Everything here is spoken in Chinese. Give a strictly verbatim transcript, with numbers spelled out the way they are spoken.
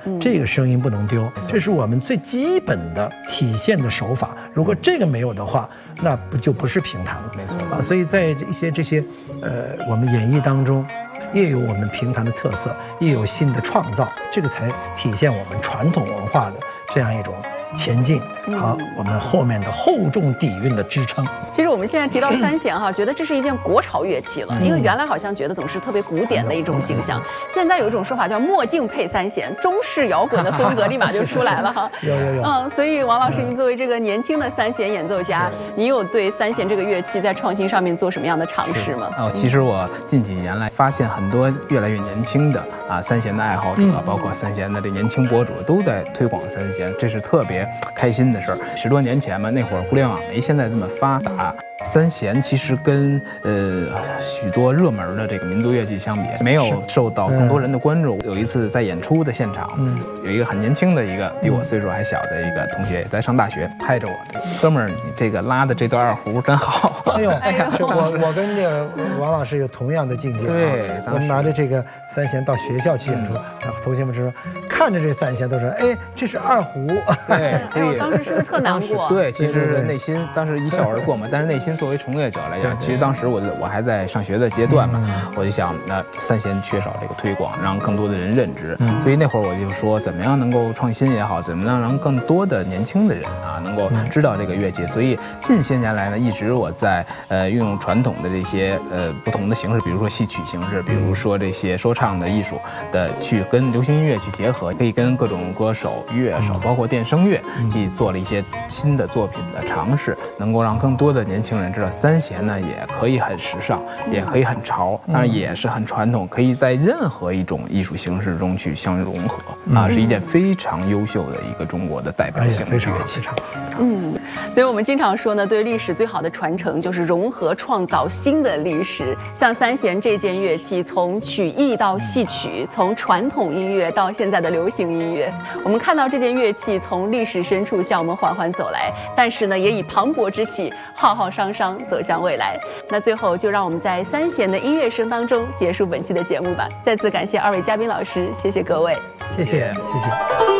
这个声音不能丢，这是我们最基本的体现的手法。如果这个没有的话，那不就不是评弹了？ 没错啊，所以在一些这些呃我们演绎当中，也有我们评弹的特色，也有新的创造，这个才体现我们传统文化的这样一种前进和我们后面的厚重底蕴的支撑。 其实我们现在提到三弦哈，觉得这是一件国潮乐器了，因为原来好像觉得总是特别古典的一种形象，现在有一种说法叫墨镜配三弦，中式摇滚的风格立马就出来了哈。 有有有。 嗯，所以王老师，您作为这个年轻的三弦演奏家，您有对三弦这个乐器在创新上面做什么样的尝试吗？ 哦，其实我近几年来发现很多越来越年轻的啊三弦的爱好者，包括三弦的这年轻博主都在推广三弦，这是特别开心的事儿。十多年前嘛，那会儿互联网没现在这么发达，三弦其实跟呃许多热门的这个民族乐器相比，没有受到更多人的关注。有一次在演出的现场，嗯，有一个很年轻的一个比我岁数还小的一个同学，在上大学，拍着我，哥们儿，你这个拉的这段二胡真好。 哎呦，哎呀，我我跟这个王老师有同样的境界。 对， 我们拿着这个三弦到学校去演出，然后同学们说，看着这三弦都说，哎，这是二胡。 对，所以当时是不是特难过？ 对，其实内心当时一笑而过嘛，但是内心作为从业者来讲，其实当时我我还在上学的阶段嘛，我就想，那三弦缺少这个推广，让更多的人认知，所以那会儿我就说，怎么样能够创新也好，怎么样让更多的年轻的人啊能够知道这个乐器。所以近些年来呢，一直我在呃运用传统的这些呃不同的形式，比如说戏曲形式，比如说这些说唱的艺术的，去跟流行音乐去结合，可以跟各种歌手、乐手，包括电声乐，去做了一些新的作品的尝试，能够让更多的年轻人知道三弦呢也可以很时尚，也可以很潮，当然也是很传统，可以在任何一种艺术形式中去相融合啊，是一件非常优秀的一个中国的代表性的乐器。 嗯，所以我们经常说呢，对历史最好的传承就是融合创造新的历史。像三弦这件乐器，从曲艺到戏曲，从传统音乐到现在的流行音乐，我们看到这件乐器从历史深处向我们缓缓走来，但是呢，也以磅礴之气浩浩汤汤走向未来。那最后就让我们在三弦的音乐声当中结束本期的节目吧。再次感谢二位嘉宾老师，谢谢各位， 谢谢谢谢。